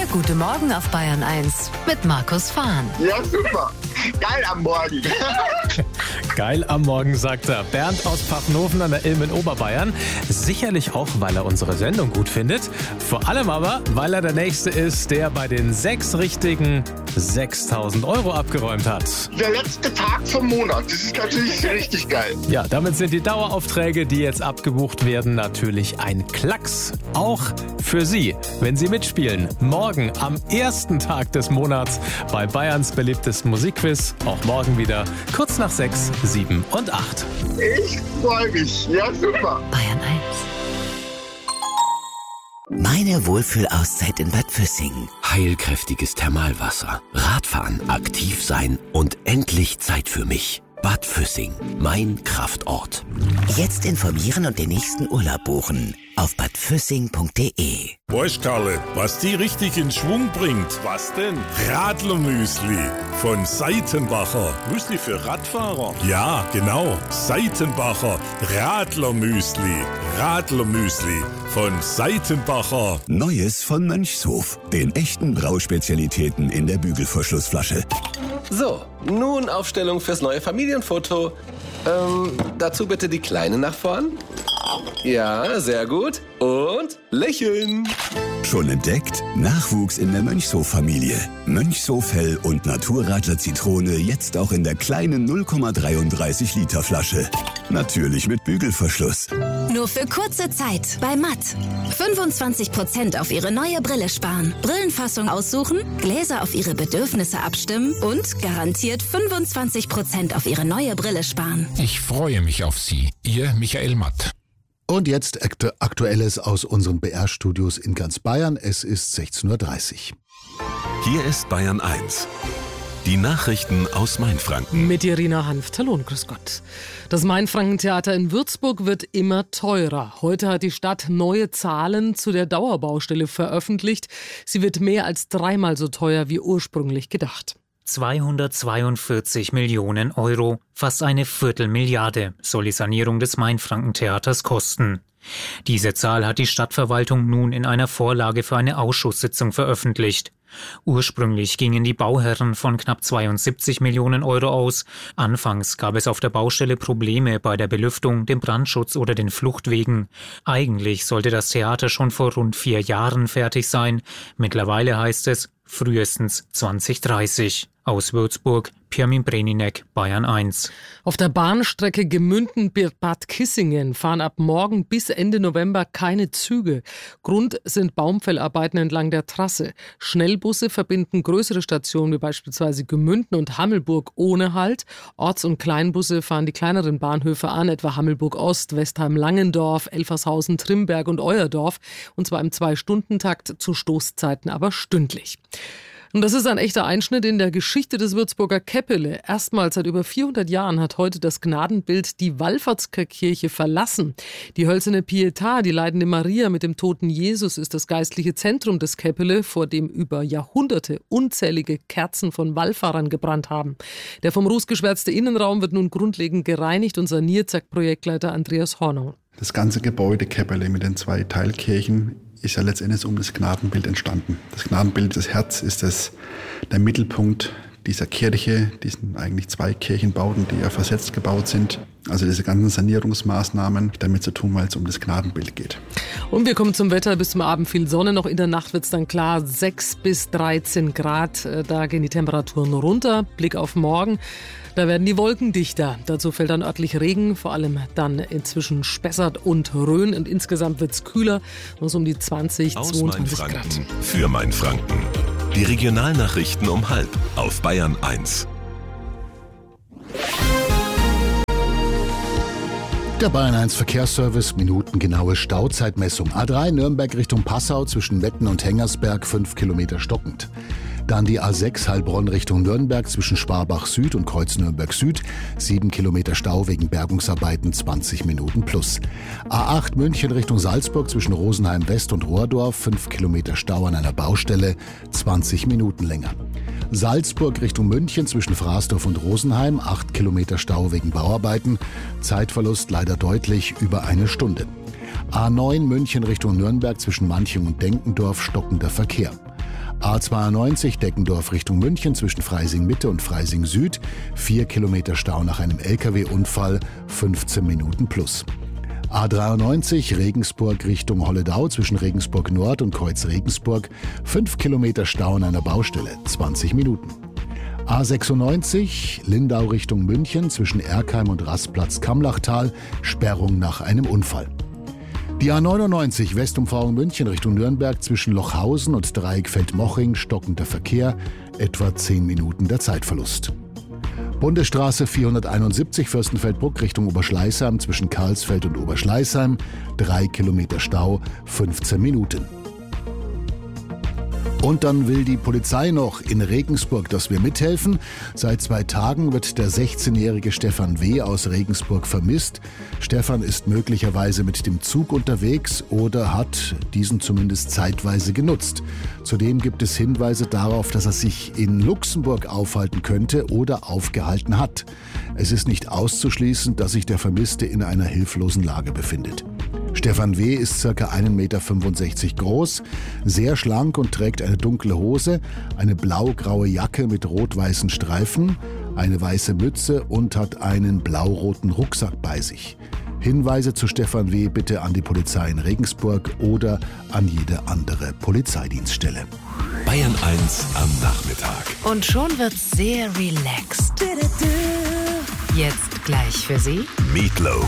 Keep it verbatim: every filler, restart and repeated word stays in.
Guten Morgen auf Bayern eins mit Markus Fahn. Ja, super. Geil am Morgen. Geil am Morgen, sagt er. Bernd aus Pfaffenhofen an der Ilm in Oberbayern. Sicherlich auch, weil er unsere Sendung gut findet. Vor allem aber, weil er der Nächste ist, der bei den sechs richtigen sechstausend Euro abgeräumt hat. Der letzte Tag vom Monat. Das ist natürlich richtig geil. Ja, damit sind die Daueraufträge, die jetzt abgebucht werden, natürlich ein Klacks. Auch für Sie, wenn Sie mitspielen. Morgen am ersten Tag des Monats bei Bayerns beliebtesten Musikquiz. Auch morgen wieder kurz nach sechs, sieben und acht. Ich freue mich. Ja, super. Bayern eins. Meine Wohlfühlauszeit in Bad Füssing. Heilkräftiges Thermalwasser, Radfahren, aktiv sein und endlich Zeit für mich. Bad Füssing, mein Kraftort. Jetzt informieren und den nächsten Urlaub buchen auf bad füssing punkt de. Weißt Karle, was die richtig in Schwung bringt? Was denn? Radlermüsli von Seitenbacher. Müsli für Radfahrer? Ja, genau. Seitenbacher Radlermüsli. Radlermüsli von Seitenbacher. Neues von Mönchshof. Den echten Brauspezialitäten in der Bügelverschlussflasche. So, nun Aufstellung fürs neue Familienfoto. Ähm, dazu bitte die Kleine nach vorn. Ja, sehr gut. Und lächeln. Schon entdeckt? Nachwuchs in der Mönchshof-Familie. Mönchshof Hell und Naturradler Zitrone jetzt auch in der kleinen null Komma dreiunddreißig Liter Flasche. Natürlich mit Bügelverschluss. Nur für kurze Zeit bei Matt. fünfundzwanzig Prozent auf Ihre neue Brille sparen. Brillenfassung aussuchen, Gläser auf Ihre Bedürfnisse abstimmen und garantiert fünfundzwanzig Prozent auf Ihre neue Brille sparen. Ich freue mich auf Sie. Ihr Michael Matt. Und jetzt Aktuelles aus unseren B R-Studios in ganz Bayern. Es ist sechzehn Uhr dreißig. Hier ist Bayern eins. Die Nachrichten aus Mainfranken. Mit Irina Hanft. Hallo und grüß Gott. Das Mainfranken-Theater in Würzburg wird immer teurer. Heute hat die Stadt neue Zahlen zu der Dauerbaustelle veröffentlicht. Sie wird mehr als dreimal so teuer wie ursprünglich gedacht. zweihundertzweiundvierzig Millionen Euro, fast eine Viertelmilliarde, soll die Sanierung des Mainfranken-Theaters kosten. Diese Zahl hat die Stadtverwaltung nun in einer Vorlage für eine Ausschusssitzung veröffentlicht. Ursprünglich gingen die Bauherren von knapp zweiundsiebzig Millionen Euro aus. Anfangs gab es auf der Baustelle Probleme bei der Belüftung, dem Brandschutz oder den Fluchtwegen. Eigentlich sollte das Theater schon vor rund vier Jahren fertig sein. Mittlerweile heißt es frühestens zwanzig dreißig. Aus Würzburg, Pirmin Breninek, Bayern eins. Auf der Bahnstrecke Gemünden-Bad Kissingen fahren ab morgen bis Ende November keine Züge. Grund sind Baumfellarbeiten entlang der Trasse. Schnellbusse verbinden größere Stationen wie beispielsweise Gemünden und Hammelburg ohne Halt. Orts- und Kleinbusse fahren die kleineren Bahnhöfe an, etwa Hammelburg Ost, Westheim-Langendorf, Elfershausen, Trimberg und Euerdorf. Und zwar im Zwei-Stunden-Takt, zu Stoßzeiten aber stündlich. Und das ist ein echter Einschnitt in der Geschichte des Würzburger Käppele. Erstmals seit über vierhundert Jahren hat heute das Gnadenbild die Wallfahrtskirche verlassen. Die hölzerne Pietà, die leidende Maria mit dem toten Jesus, ist das geistliche Zentrum des Käppele, vor dem über Jahrhunderte unzählige Kerzen von Wallfahrern gebrannt haben. Der vom Ruß geschwärzte Innenraum wird nun grundlegend gereinigt und saniert, sagt Projektleiter Andreas Hornung. Das ganze Gebäude Käppele mit den zwei Teilkirchen ist ja letztendlich um das Gnadenbild entstanden. Das Gnadenbild, das Herz, ist das, der Mittelpunkt dieser Kirche. Die sind eigentlich zwei Kirchenbauten, die ja versetzt gebaut sind. Also diese ganzen Sanierungsmaßnahmen damit zu tun, weil es um das Gnadenbild geht. Und wir kommen zum Wetter. Bis zum Abend viel Sonne. Noch in der Nacht wird es dann klar. sechs bis dreizehn Grad. Da gehen die Temperaturen runter. Blick auf morgen. Da werden die Wolken dichter. Dazu fällt dann örtlich Regen, vor allem dann inzwischen Spessart und Rhön. Und insgesamt wird es kühler, nur so um die zwanzig, Aus zweiundzwanzig Mainfranken. Grad. Für Mainfranken. Die Regionalnachrichten um halb auf Bayern eins. Der Bayern eins Verkehrsservice, minutengenaue Stauzeitmessung. A drei Nürnberg Richtung Passau zwischen Wetten und Hengersberg, fünf Kilometer stockend. Dann die A sechs Heilbronn Richtung Nürnberg zwischen Schwabach Süd und Kreuz Nürnberg Süd. sieben Kilometer Stau wegen Bergungsarbeiten, zwanzig Minuten plus. A acht München Richtung Salzburg zwischen Rosenheim West und Rohrdorf. fünf Kilometer Stau an einer Baustelle, zwanzig Minuten länger. Salzburg Richtung München zwischen Fraßdorf und Rosenheim. acht Kilometer Stau wegen Bauarbeiten. Zeitverlust leider deutlich über eine Stunde. A neun München Richtung Nürnberg zwischen Manching und Denkendorf stockender Verkehr. A zweiundneunzig Deckendorf Richtung München zwischen Freising Mitte und Freising Süd. Vier Kilometer Stau nach einem L K W-Unfall, fünfzehn Minuten plus. A dreiundneunzig Regensburg Richtung Holledau zwischen Regensburg Nord und Kreuz Regensburg. Fünf Kilometer Stau an einer Baustelle, zwanzig Minuten. A sechsundneunzig Lindau Richtung München zwischen Erkheim und Rastplatz Kamlachtal. Sperrung nach einem Unfall. Die A neunundneunzig Westumfahrung München Richtung Nürnberg zwischen Lochhausen und Dreieckfeld-Moching, stockender Verkehr, etwa zehn Minuten der Zeitverlust. Bundesstraße vierhunderteinundsiebzig Fürstenfeldbruck Richtung Oberschleißheim zwischen Karlsfeld und Oberschleißheim, drei Kilometer Stau, fünfzehn Minuten. Und dann will die Polizei noch in Regensburg, dass wir mithelfen. Seit zwei Tagen wird der sechzehnjährige Stefan W. aus Regensburg vermisst. Stefan ist möglicherweise mit dem Zug unterwegs oder hat diesen zumindest zeitweise genutzt. Zudem gibt es Hinweise darauf, dass er sich in Luxemburg aufhalten könnte oder aufgehalten hat. Es ist nicht auszuschließen, dass sich der Vermisste in einer hilflosen Lage befindet. Stefan W. ist ca. eins Komma fünfundsechzig Meter groß, sehr schlank und trägt eine dunkle Hose, eine blau-graue Jacke mit rot-weißen Streifen, eine weiße Mütze und hat einen blau-roten Rucksack bei sich. Hinweise zu Stefan W. bitte an die Polizei in Regensburg oder an jede andere Polizeidienststelle. Bayern eins am Nachmittag. Und schon wird's sehr relaxed. Jetzt gleich für Sie Meatloaf.